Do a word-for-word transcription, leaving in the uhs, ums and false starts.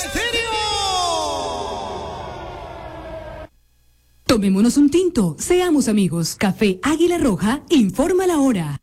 Tomémonos un tinto, seamos amigos. Café Águila Roja informa la hora.